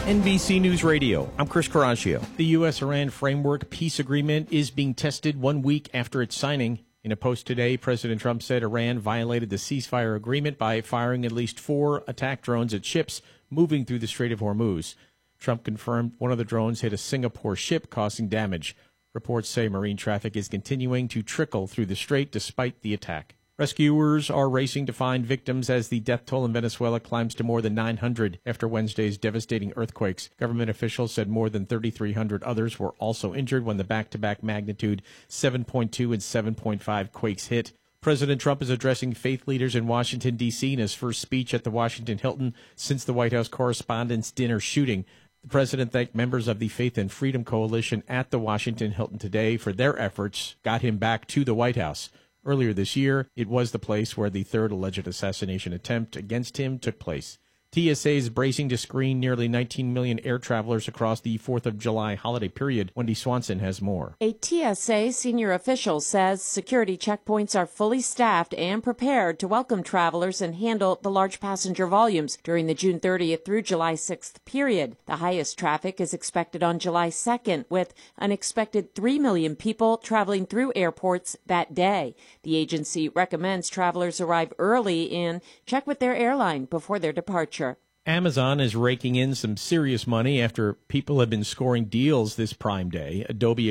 NBC News Radio, I'm Chris Caraccio. The U.S.-Iran Framework Peace Agreement is being tested 1 week after its signing. In a post today, President Trump said Iran violated the ceasefire agreement by firing at least 4 attack drones at ships moving through the Strait of Hormuz. Trump confirmed one of the drones hit a Singapore ship, causing damage. Reports say marine traffic is continuing to trickle through the strait despite the attack. Rescuers are racing to find victims as the death toll in Venezuela climbs to more than 900 after Wednesday's devastating earthquakes. Government officials said more than 3,300 others were also injured when the back-to-back magnitude 7.2 and 7.5 quakes hit. President Trump is addressing faith leaders in Washington, D.C. in his first speech at the Washington Hilton since the White House Correspondents' Dinner shooting. The president thanked members of the Faith and Freedom Coalition at the Washington Hilton today for their efforts got him back to the White House. Earlier this year, it was the place where the third alleged assassination attempt against him took place. TSA is bracing to screen nearly 19 million air travelers across the 4th of July holiday period. Wendy Swanson has more. A TSA senior official says security checkpoints are fully staffed and prepared to welcome travelers and handle the large passenger volumes during the June 30th through July 6th period. The highest traffic is expected on July 2nd, with an expected 3 million people traveling through airports that day. The agency recommends travelers arrive early and check with their airline before their departure. Amazon is raking in some serious money after people have been scoring deals this Prime Day. Adobe